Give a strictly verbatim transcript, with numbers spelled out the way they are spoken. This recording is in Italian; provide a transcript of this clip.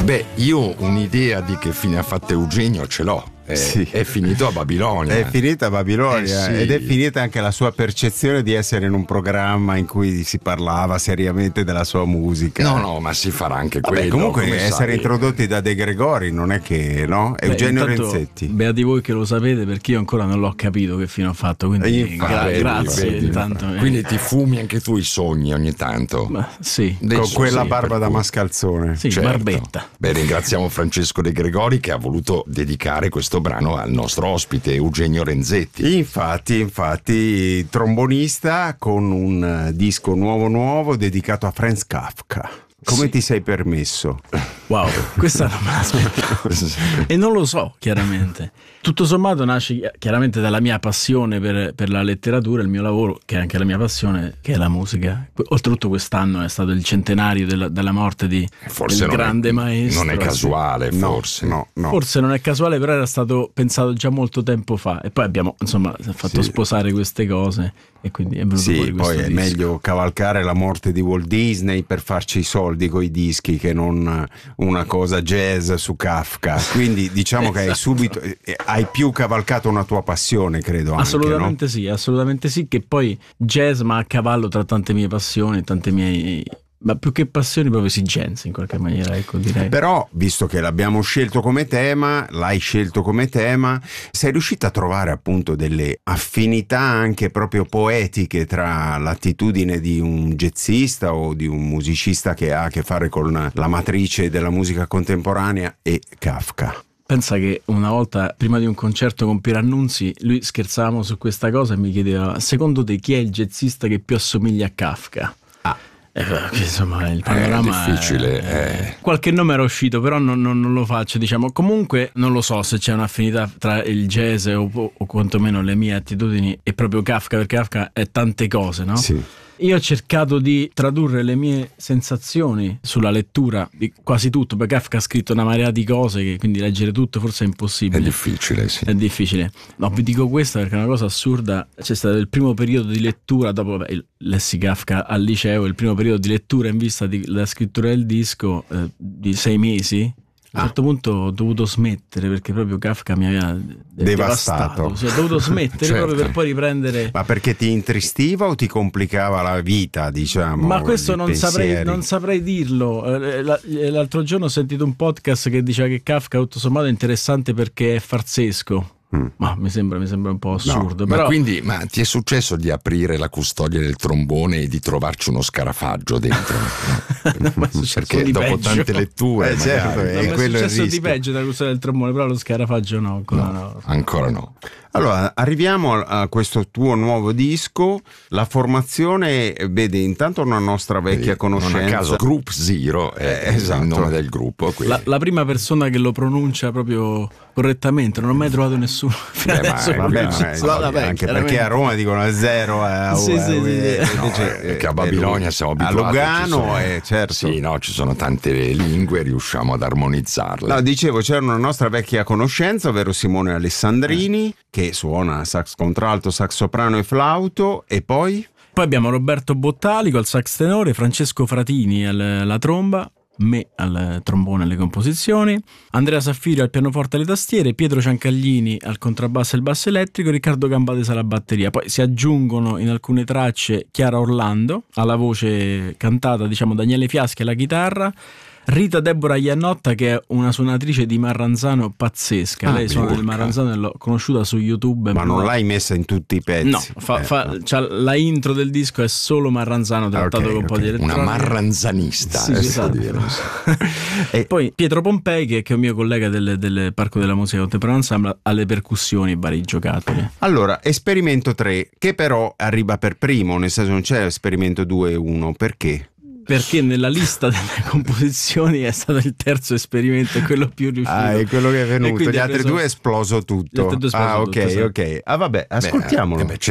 Beh, io un'idea di che fine ha fatto Eugenio ce l'ho. È, sì. è finito a Babilonia. È finita a Babilonia eh sì. ed è finita anche la sua percezione di essere in un programma in cui si parlava seriamente della sua musica. No, no, ma si farà anche Vabbè, quello. comunque essere sai. introdotti da De Gregori non è che, no? Beh, Eugenio intanto, Renzetti. Beati voi che lo sapete, perché io ancora non l'ho capito che fine ho fatto, quindi Infatti, gra- vedi, grazie. vedi. Intanto, eh. Quindi ti fumi anche tu i sogni ogni tanto. Ma, sì, Con Adesso quella sì, barba per da cui- mascalzone. sì, Certo. barbetta. Beh, ringraziamo Francesco De Gregori che ha voluto dedicare questo brano al nostro ospite Eugenio Renzetti. Infatti, infatti, trombonista con un disco nuovo nuovo dedicato a Franz Kafka. Come Sì. ti sei permesso? Wow, questa non me l'aspettavo. E non lo so, chiaramente. Tutto sommato nasce chiaramente dalla mia passione per, per la letteratura, il mio lavoro, che è anche la mia passione, che è la musica. Oltretutto quest'anno è stato il centenario della, della morte di, Forse del non grande è, maestro. non è casuale, No, forse. no, no. Forse non è casuale, però era stato pensato già molto tempo fa. E poi abbiamo, insomma, fatto Sì. sposare queste cose e quindi è venuto Sì, fuori questo poi è disco. meglio cavalcare la morte di Walt Disney per farci i soldi coi dischi che non una cosa jazz su Kafka. Quindi diciamo che hai subito eh, hai più cavalcato una tua passione, credo anche, Assolutamente no? sì, assolutamente sì, che poi jazz ma a cavallo tra tante mie passioni, tante mie, ma più che passioni proprio esigenze in qualche maniera, ecco, direi. Però, visto che l'abbiamo scelto come tema, l'hai scelto come tema, sei riuscita a trovare appunto delle affinità anche proprio poetiche tra l'attitudine di un jazzista o di un musicista che ha a che fare con la matrice della musica contemporanea e Kafka? Pensa che una volta, prima di un concerto con Pierannunzi, lui scherzavamo su questa cosa e mi chiedeva: secondo te chi è il jazzista che più assomiglia a Kafka? Ah. Eh, insomma, il panorama È difficile, è- eh. Qualche nome era uscito, però non, non- non lo faccio, diciamo. Comunque non lo so se c'è un'affinità tra il jazz o, o quantomeno le mie attitudini e proprio Kafka, perché Kafka è tante cose, no? Sì. Io ho cercato di tradurre le mie sensazioni sulla lettura di quasi tutto, perché Kafka ha scritto una marea di cose, che quindi leggere tutto forse è È impossibile. difficile, sì. È difficile. No, vi dico questa perché è una cosa assurda. C'è stato il primo periodo di lettura, dopo vabbè, il- lessi Kafka al liceo, il primo periodo di lettura in vista di- della scrittura del disco eh, di sei mesi. A un certo punto ho dovuto smettere perché proprio Kafka mi aveva de- Devastato. devastato. Sì, ho dovuto smettere Certo. proprio per poi riprendere. Ma perché ti intristiva o ti complicava la vita, diciamo? Ma questo i non saprei, pensieri? non saprei dirlo. Eh, la- L'altro giorno ho sentito un podcast che diceva che Kafka tutto sommato è interessante perché è farsesco. Mm. Ma mi sembra, mi sembra un po' assurdo. Ma però quindi ma ti è successo di aprire la custodia del trombone e di trovarci uno scarafaggio dentro? Non mi è successo Perché di dopo peggio. tante letture Eh, certo, magari- eh. Non mi è quello è il successo di rischio. peggio da questa del trombone, però lo scarafaggio no, ancora no. No, ancora no. Allora, arriviamo a a questo tuo nuovo disco. La formazione vede intanto una nostra vecchia conoscenza. Non a caso Group Zero è Eh, esatto. il nome del gruppo. quindi- La, la prima persona che lo pronuncia proprio correttamente, non ho mai trovato nessuno. fino Beh, ma adesso è- che Vabbè, lo ma so. è- No, vabbè, anche chiaramente. perché a Roma dicono zero eh, Sì, eh, sì, sì, eh, sì. No, invece, eh, che a eh, Babilonia lui- siamo a abituati. ci Lugano, sono- eh, certo. Sì, no, ci sono tante lingue, riusciamo ad armonizzarle. No, dicevo, c'era una nostra vecchia conoscenza, ovvero Simone Alessandrini, che suona sax contralto, sax soprano e flauto, e poi... Poi abbiamo Roberto Bottalico al sax tenore, Francesco Fratini al- alla tromba, me al trombone e alle composizioni, Andrea Saffiri al pianoforte e alle tastiere, Pietro Ciancaglini al contrabbasso e il basso elettrico, Riccardo Gambatesa alla batteria. Poi si aggiungono in alcune tracce Chiara Orlando alla voce cantata, diciamo Daniele Fiaschi alla chitarra, Rita Deborah Iannotta, che è una suonatrice di Marranzano pazzesca. Ah, Lei suona il porca. Marranzano e l'ho conosciuta su YouTube. Ma non l'hai messa in tutti i pezzi? No, fa, Eh, fa- no. c'ha la intro del disco è solo Marranzano trattato Ok, con un po' ok. di Una elettronica. marranzanista. Sì, eh, esatto. dire. E poi Pietro Pompei, che, che è un mio collega del, del Parco della Musica Contemporanea Ensemble, alle percussioni e vari giocattoli. Allora, esperimento tre, che però arriva per primo, nel senso non c'è esperimento due e uno, perché? Perché nella lista delle composizioni è stato il terzo esperimento e quello più riuscito. Ah, è quello che è E venuto, quindi gli ha altri preso- due è esploso Gli tutto. altri due è esploso Ah, ok, tutto, esatto. ok. Ah, vabbè, ascoltiamolo. Beh, eh beh,